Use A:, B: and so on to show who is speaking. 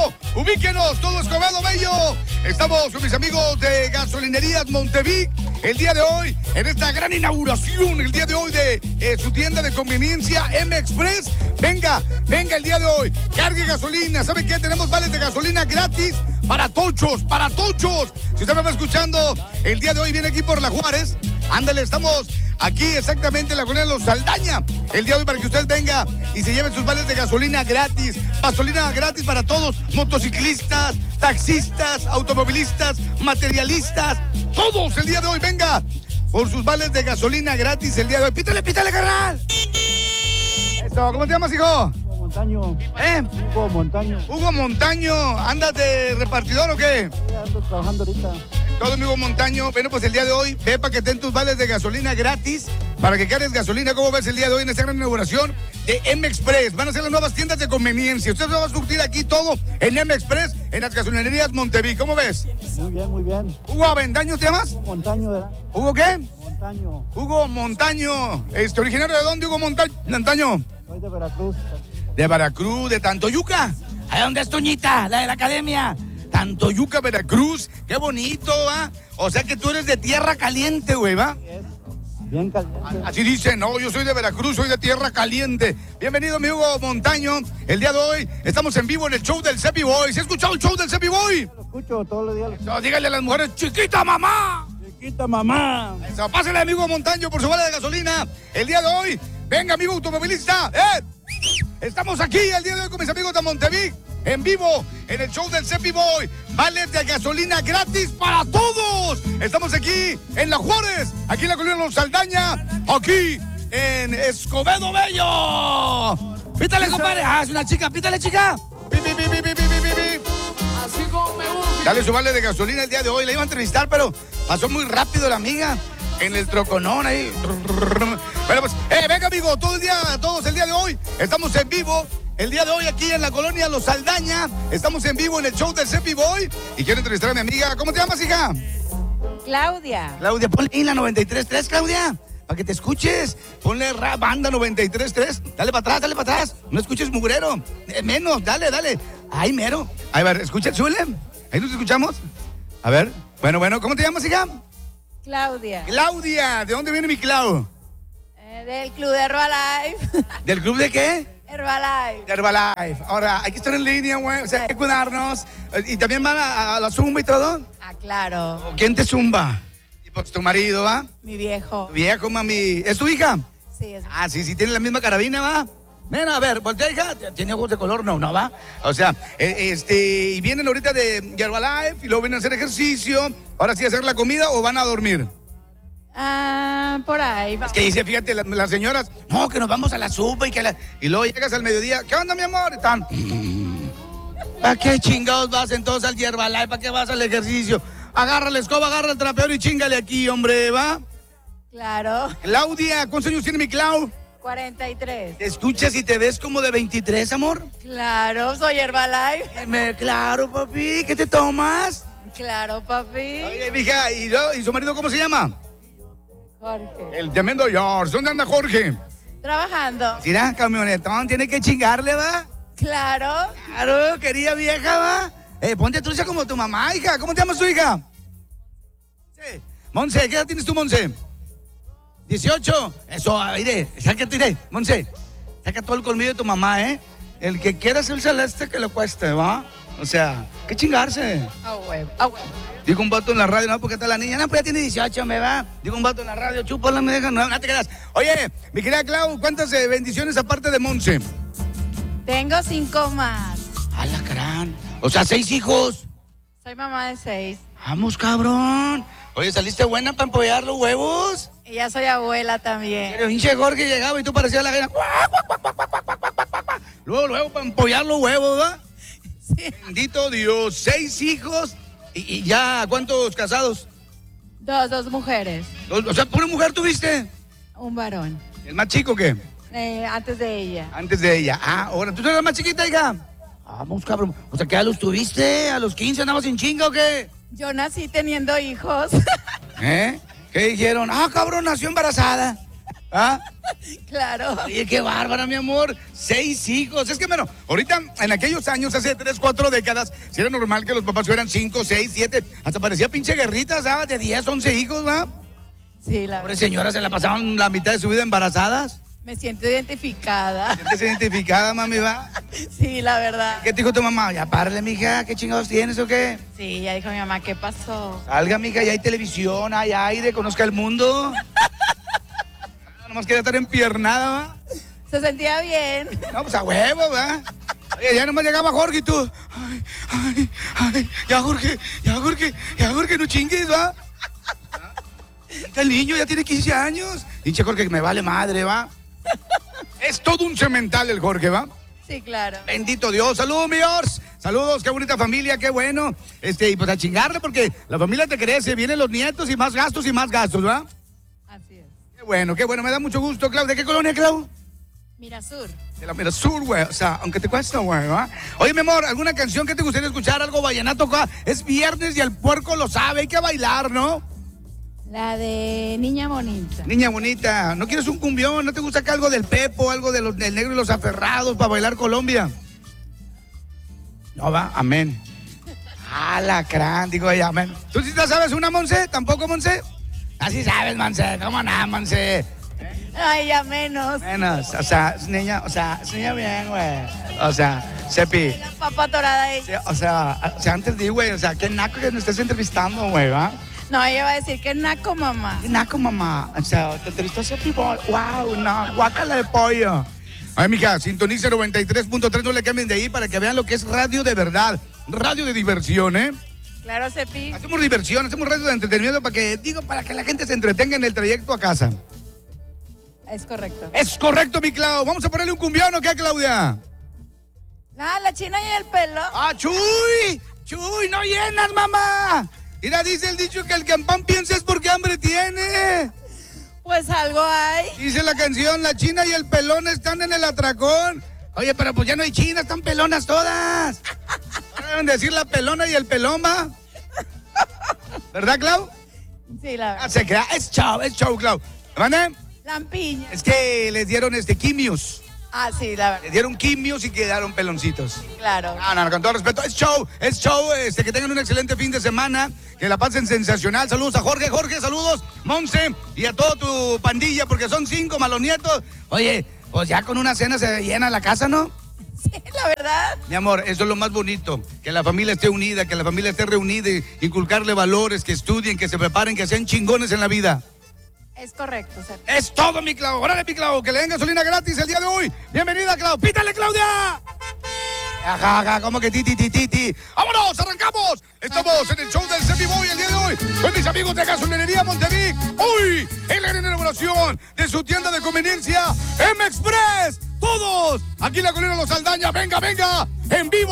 A: Ubíquenos, todo Escobedo Bello. Estamos con mis amigos de Gasolinerías Montevic el día de hoy, en esta gran inauguración, el día de hoy de su tienda de conveniencia M-Express. Venga el día de hoy, cargue gasolina. ¿Sabe qué? Tenemos vales de gasolina gratis para tochos. Si usted me va escuchando, el día de hoy viene aquí por La Juárez. Ándale, estamos aquí exactamente en la colonia Los Saldaña. El día de hoy para que usted venga y se lleven sus vales de gasolina gratis. Gasolina gratis para todos, motociclistas, taxistas, automovilistas, materialistas, todos el día de hoy. Venga por sus vales de gasolina gratis el día de hoy. Pítale, carnal. Eso, ¿cómo te llamas, hijo?
B: Montaño.
A: Hugo Montaño, ¿andas de repartidor o qué?
B: Sí, ando trabajando ahorita.
A: Todo amigo Montaño, bueno, pues el día de hoy, ve para que ten tus vales de gasolina gratis, para que cargues gasolina. ¿Cómo ves el día de hoy en esta gran inauguración de M-Express? Van a ser las nuevas tiendas de conveniencia. Usted se va a surtir aquí todo en M-Express, en las gasolinerías Montevic. ¿Cómo ves?
B: Muy bien.
A: Hugo Avendaño, ¿te llamas?
B: Montaño, ¿verdad?
A: ¿Hugo qué?
B: Montaño.
A: Hugo Montaño. ¿Originario de dónde, Hugo Montaño?
B: Soy de Veracruz.
A: De Veracruz, de Tantoyuca. ¿A dónde es Toñita, la de la academia? Tantoyuca, Veracruz. Qué bonito, ¿va? O sea que tú eres de tierra caliente, güey, ¿va?
B: Bien caliente.
A: Así dice, no, yo soy de Veracruz, soy de tierra caliente. Bienvenido, mi Hugo Montaño. El día de hoy estamos en vivo en el show del Cepi Boy. ¿Se ha escuchado el show del Cepi Boy?
B: Lo escucho todos los días.
A: No, dígale a las mujeres, chiquita mamá.
B: Chiquita mamá.
A: Eso, pásale, amigo Montaño, por su vale de gasolina. El día de hoy, venga, amigo automovilista. Estamos aquí el día de hoy con mis amigos de Montevic, en vivo, en el show del Cepi Boy. Vales de gasolina gratis para todos. Estamos aquí en La Juárez, aquí en la colonia Los Saldaña, aquí en Escobedo Bello. Pítale, compadre. Ah, es una chica, pítale, chica.
C: Así como me gusta.
A: Dale su vale de gasolina el día de hoy. La iba a entrevistar, pero pasó muy rápido la amiga. En el troconón ahí. Bueno, pues, venga, amigo, todos el día de hoy. Estamos en vivo. El día de hoy aquí en la colonia Los Saldaña. Estamos en vivo en el show del Cepi Boy. Y quiero entrevistar a mi amiga. ¿Cómo te llamas, hija?
D: Claudia.
A: Claudia, ponle ahí la 93.3, Claudia. Para que te escuches. Ponle banda 93.3. Dale para atrás. No escuches mugrero. Menos, dale. Ahí mero. A ver, escucha, súbele. Ahí nos escuchamos. A ver. Bueno, ¿cómo te llamas, hija?
D: Claudia.
A: Claudia, ¿de dónde viene mi Clau?
D: Del club de Herbalife.
A: ¿Del club de qué?
D: Herbalife.
A: De Herbalife. Ahora, hay que estar en línea, güey. O sea, hay que cuidarnos. ¿Y también van a la zumba y todo?
D: Ah, claro.
A: ¿Quién te zumba? Pues tu marido, ¿va?
D: Mi viejo.
A: Tu viejo, mami. ¿Es tu hija?
D: Sí, es.
A: Ah, sí, tiene la misma carabina, ¿va? Ven, a ver, voltea, hija. ¿Tiene ojos de color? No, ¿va? O sea, y vienen ahorita de Herbalife y luego vienen a hacer ejercicio. Ahora sí, a hacer la comida o van a dormir.
D: Ah, por ahí.
A: Es que dice, fíjate, las señoras, no, que nos vamos a la zumba y luego llegas al mediodía. ¿Qué onda, mi amor? Están. ¿Para qué chingados vas entonces al Herbalife? ¿Para qué vas al ejercicio? Agarra la escoba, agarra el trapeador y chingale aquí, hombre, ¿va?
D: Claro.
A: Claudia, ¿cuántos años tiene mi Clau?
D: 43.
A: ¿Te escuchas y te ves como de 23, amor?
D: Claro, soy Herbalife.
A: Claro, papi, ¿qué te tomas?
D: Claro, papi.
A: Oye, mija, ¿y su marido cómo se llama?
D: Jorge.
A: El tremendo George. ¿Dónde anda Jorge?
D: Trabajando.
A: Mira, camionetón, tiene que chingarle, ¿va?
D: Claro.
A: Claro, querida vieja, ¿va? Ponte trucha como tu mamá, hija. ¿Cómo te llamas tu hija? Sí. Monse, ¿qué edad tienes tú, Monse? 18. Eso, iré, sácate, Monse. Saca todo el colmillo de tu mamá, ¿eh? El que quiera ser celeste que le cueste, ¿va? O sea, ¿qué chingarse?
D: A huevo.
A: Digo un vato en la radio, no, porque está la niña, no, pues ya tiene 18, me va. Digo un vato en la radio, chúpala, me deja, no te quedas. Oye, mi querida Clau, ¿cuántas bendiciones aparte de Monse?
D: Tengo 5 más.
A: A la carán. O sea, 6 hijos.
D: Soy mamá de 6.
A: Vamos, cabrón. Oye, ¿saliste buena para empollar los huevos?
D: Y ya soy abuela también.
A: Pero pinche Jorge llegaba y tú parecías la gallina. Luego para empollar los huevos, ¿va?
D: Sí.
A: Bendito Dios, 6 hijos. ¿Y ya cuántos casados?
D: 2 mujeres.
A: O sea, ¿pura mujer tuviste?
D: Un varón.
A: ¿El más chico qué?
D: Antes de ella.
A: Antes de ella. Ah, ahora, ¿tú eres la más chiquita, hija? Vamos, cabrón. O sea, ¿qué a los tuviste? ¿A los 15 andabas sin chinga o qué?
D: Yo nací teniendo hijos.
A: ¿Eh? ¿Qué dijeron? Ah, cabrón, nació embarazada. ¿Ah?
D: Claro.
A: Oye, qué bárbara, mi amor. 6 hijos. Es que, bueno, ahorita, en aquellos años, hace 3, 4 décadas, sí era normal que los papás fueran 5, 6, 7. Hasta parecía pinche guerrita, ¿sabes? De 10, 11 hijos, ¿va?
D: Sí, la
A: Pobre
D: verdad.
A: señora, se la pasaban la mitad de su vida embarazadas.
D: Me siento identificada.
A: ¿Sientes identificada, mami, va?
D: Sí, la verdad.
A: ¿Qué te dijo tu mamá? Ya párale, mija, ¿qué chingados tienes o qué?
D: Sí, ya dijo mi mamá, ¿qué pasó?
A: Salga, mija, ya hay televisión, hay aire, conozca el mundo. Nomás quería estar empiernada, ¿va?
D: Se sentía bien.
A: No, pues a huevo, ¿va? Oye, ya nomás llegaba Jorge y tú. Ay, ya Jorge, no chingues, ¿va? El niño ya tiene 15 años. Dice Jorge que me vale madre, ¿va? Es todo un cemental el Jorge, ¿va?
D: Sí, claro.
A: Bendito Dios. Saludos, míos. Saludos, qué bonita familia, qué bueno. Y pues a chingarle porque la familia te crece, vienen los nietos y más gastos, ¿va?
D: Así es.
A: Qué bueno, me da mucho gusto, Clau. ¿De qué colonia, Clau?
D: Mirasur.
A: De la Mirasur, güey. O sea, aunque te cuesta, güey, ¿va? Oye, mi amor, ¿alguna canción que te gustaría escuchar? Algo vallenato acá. Es viernes y el puerco lo sabe, hay que bailar, ¿no?
D: La de Niña Bonita.
A: Niña bonita, ¿no quieres un cumbión? ¿No te gusta acá algo del Pepo, algo del Negro y los Aferrados para bailar Colombia? No va, amén. Alacrán, digo ella, amén. ¿Tú sí te sabes una, Monse? ¿Tampoco, Monse? Así sabes, Monse, ¿cómo no, Monse?
D: Ay, ya menos.
A: Menos, o sea, es niña bien, güey. O sea, Sepi.
D: La papa torada ella.
A: Sí, o sea, antes di, güey, o sea, qué naco que nos estés entrevistando, güey, ¿va?
D: No, ella va a decir que naco, mamá.
A: Qué naco, mamá. O sea, te entrevistó Sepi Boy. Wow, no, guácala de pollo. Ay, mija, sintonice 93.3, no le cambien de ahí para que vean lo que es radio de verdad. Radio de diversión, ¿eh?
D: Claro, Cepi.
A: Hacemos diversión, hacemos radio de entretenimiento para que la gente se entretenga en el trayecto a casa.
D: Es correcto.
A: Es correcto, mi Clau. Vamos a ponerle un cumbión, ¿o qué, Claudia?
D: Ah, la china y el pelo.
A: ¡Ah, Chuy! ¡Chuy, no llenas, mamá! Mira, dice el dicho que el que en pan piensa es porque hambre tiene.
D: Pues algo hay.
A: Dice la canción, la china y el pelón están en el atracón. Oye, pero pues ya no hay chinas, están pelonas todas. ¿No deben decir la pelona y el pelón, va? ¿Verdad, Clau?
D: Sí, la verdad.
A: Ah, se crea, es show, Clau. ¿Mande?
D: Lampiña.
A: Es que les dieron quimios.
D: Ah, sí, la verdad.
A: Les dieron quimios y quedaron peloncitos.
D: Claro.
A: No, con todo respeto, es show, que tengan un excelente fin de semana, que la pasen sensacional. Saludos a Jorge, saludos, Monse, y a toda tu pandilla, porque son 5 más los nietos. Oye, pues ya con una cena se llena la casa, ¿no?
D: Sí, la verdad.
A: Mi amor, eso es lo más bonito, que la familia esté unida, que la familia esté reunida, y inculcarle valores, que estudien, que se preparen, que sean chingones en la vida.
D: Es correcto, Cepi.
A: Es todo, mi Clau. Órale, mi Clau, que le den gasolina gratis el día de hoy. Bienvenida, Clau. ¡Pítale, Claudia! Ajá, como que ti. ¡Vámonos, arrancamos! Estamos en el show del Cepi Boy el día de hoy con mis amigos de Gasolinería Montevic. Hoy, en la gran inauguración de su tienda de conveniencia, M-Express. Todos, aquí en la colina Los Saldaña. Venga, en vivo.